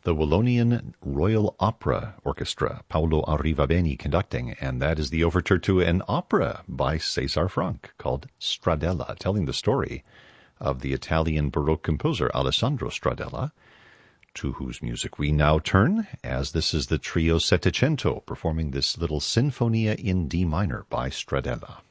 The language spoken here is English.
the Wallonian Royal Opera Orchestra, Paolo Arrivabene conducting, and that is the overture to an opera by César Franck called Stradella, telling the story of the Italian Baroque composer Alessandro Stradella, to whose music we now turn, as this is the Trio Settecento performing this little Sinfonia in D minor by Stradella.